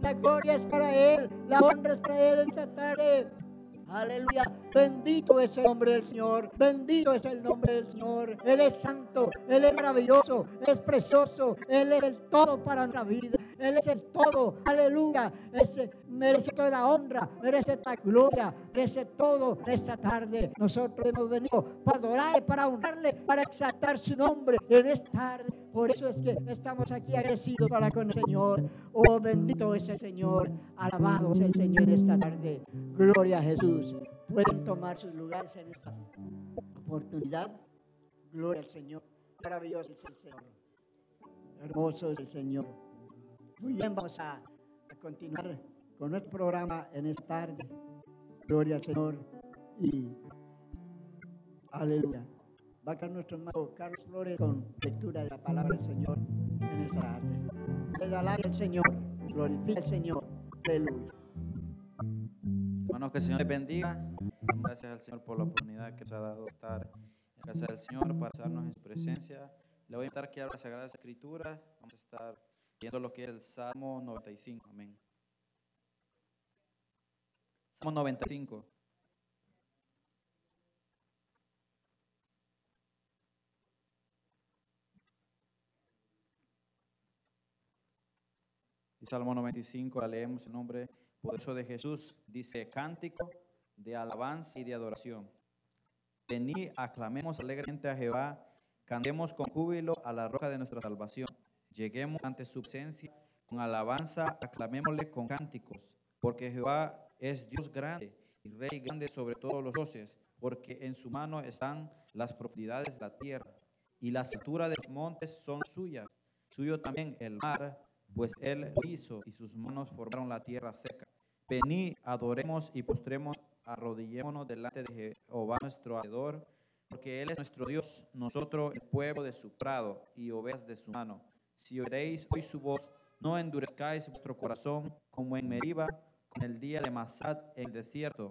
La gloria es para Él, la honra es para Él en esta tarde. Aleluya, bendito es el nombre del Señor, bendito es el nombre del Señor. Él es santo, Él es maravilloso, Él es precioso, Él es el todo para nuestra vida, Él es el todo, aleluya. Merece toda la honra, merece toda la gloria, merece todo esta tarde. Nosotros hemos venido para adorarle, para honrarle, para exaltar su nombre en esta tarde. Por eso es que estamos aquí agradecidos para con el Señor. Oh, bendito es el Señor, alabado es el Señor en esta tarde. Gloria a Jesús. Pueden tomar sus lugares en esta oportunidad. Gloria al Señor. Maravilloso es el Señor. Hermoso es el Señor. Muy bien, vamos a continuar con nuestro programa en esta tarde. Gloria al Señor y aleluya. Va a quedar nuestro hermano Carlos Flores con lectura de la palabra del Señor en esta tarde. Se alabe al Señor, glorifica al Señor. Aleluya. Hermanos, que el Señor les bendiga. Gracias al Señor por la oportunidad que nos ha dado de estar en casa del Señor para estarnos en su presencia. Le voy a invitar que abra la Sagrada Escritura. Vamos a estar viendo lo que es el Salmo 95. Amén. Salmo 95. Salmo 95, la leemos en nombre poderoso de Jesús. Dice: cántico de alabanza y de adoración. Venid, aclamemos alegremente a Jehová, cantemos con júbilo a la roca de nuestra salvación. Lleguemos ante su presencia con alabanza, aclamémosle con cánticos, porque Jehová es Dios grande y Rey grande sobre todos los dioses, porque en su mano están las profundidades de la tierra, y las alturas de los montes son suyas. Suyo también el mar, pues él lo hizo, y sus manos formaron la tierra seca. Venid, adoremos y postremos, arrodillémonos delante de Jehová nuestro Hacedor, porque él es nuestro Dios, nosotros el pueblo de su prado y ovejas de su mano. Si oiréis hoy su voz, no endurezcáis vuestro corazón como en Meriba, en el día de Masad en el desierto,